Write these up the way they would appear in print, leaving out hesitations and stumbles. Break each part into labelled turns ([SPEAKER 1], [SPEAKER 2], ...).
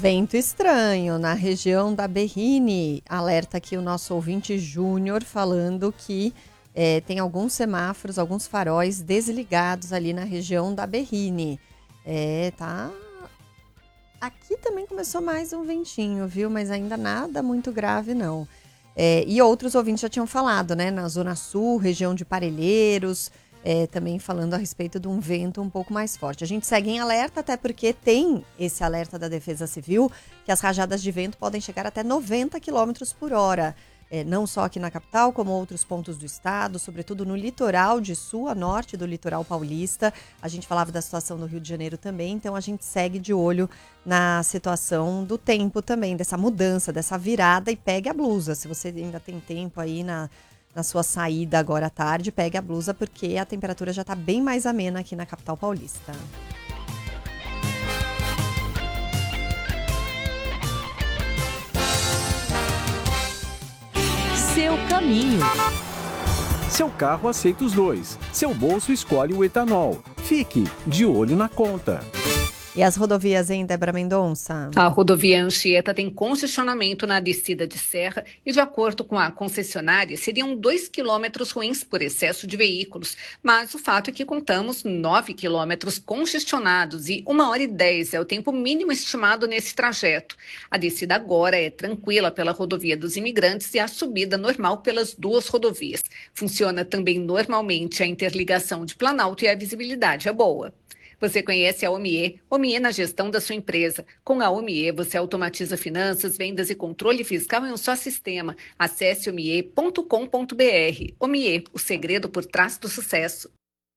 [SPEAKER 1] Vento estranho na região da Berrini. Alerta aqui o nosso ouvinte Júnior falando que tem alguns semáforos, alguns faróis desligados ali na região da Berrini. Tá. Aqui também começou mais um ventinho, viu? Mas ainda nada muito grave, não. E outros ouvintes já tinham falado, né? Na Zona Sul, região de Parelheiros, também falando a respeito de um vento um pouco mais forte. A gente segue em alerta, até porque tem esse alerta da Defesa Civil, que as rajadas de vento podem chegar até 90 km por hora. Não só aqui na capital, como outros pontos do estado, sobretudo no litoral de sul a norte do litoral paulista. A gente falava da situação no Rio de Janeiro também, então a gente segue de olho na situação do tempo também, dessa mudança, dessa virada, e pegue a blusa. Se você ainda tem tempo aí na sua saída agora à tarde, pegue a blusa, porque a temperatura já está bem mais amena aqui na capital paulista.
[SPEAKER 2] Seu caminho.
[SPEAKER 3] Seu carro aceita os dois. Seu bolso escolhe o etanol. Fique de olho na conta.
[SPEAKER 1] E as rodovias, hein, Débora Mendonça?
[SPEAKER 4] A rodovia Anchieta tem congestionamento na descida de serra e, de acordo com a concessionária, seriam 2 quilômetros ruins por excesso de veículos. Mas o fato é que contamos 9 quilômetros congestionados e 1h10 é o tempo mínimo estimado nesse trajeto. A descida agora é tranquila pela rodovia dos Imigrantes e a subida normal pelas duas rodovias. Funciona também normalmente a interligação de Planalto e a visibilidade é boa. Você conhece a Omie? Omie na gestão da sua empresa. Com a Omie, você automatiza finanças, vendas e controle fiscal em um só sistema. Acesse omie.com.br. Omie, o segredo por trás do sucesso.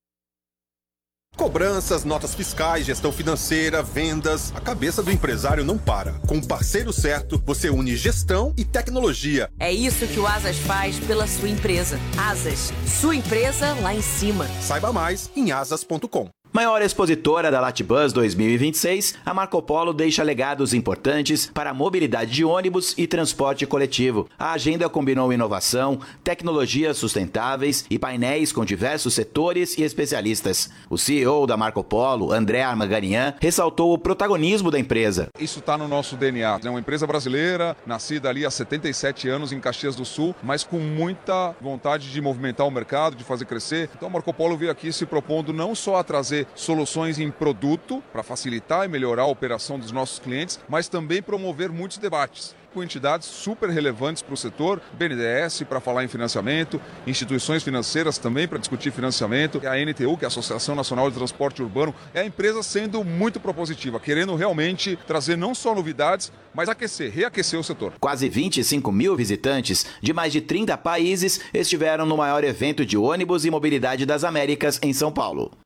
[SPEAKER 5] Cobranças, notas fiscais, gestão financeira, vendas. A cabeça do empresário não para. Com o parceiro certo, você une gestão e tecnologia.
[SPEAKER 2] É isso que o Asas faz pela sua empresa. Asas, sua empresa lá em cima.
[SPEAKER 5] Saiba mais em asas.com.
[SPEAKER 6] Maior expositora da Latibus 2026, a Marco Polo deixa legados importantes para a mobilidade de ônibus e transporte coletivo. A agenda combinou inovação, tecnologias sustentáveis e painéis com diversos setores e especialistas. O CEO da Marco Polo, André Armaganian, ressaltou o protagonismo da empresa.
[SPEAKER 7] Isso está no nosso DNA. É uma empresa brasileira, nascida ali há 77 anos em Caxias do Sul, mas com muita vontade de movimentar o mercado, de fazer crescer. Então a Marco Polo veio aqui se propondo não só a trazer soluções em produto para facilitar e melhorar a operação dos nossos clientes, mas também promover muitos debates com entidades super relevantes para o setor, BNDES para falar em financiamento, instituições financeiras também para discutir financiamento, a ANTU, que é a Associação Nacional de Transporte Urbano, é a empresa sendo muito propositiva, querendo realmente trazer não só novidades, mas reaquecer o setor.
[SPEAKER 6] Quase 25 mil visitantes de mais de 30 países estiveram no maior evento de ônibus e mobilidade das Américas em São Paulo.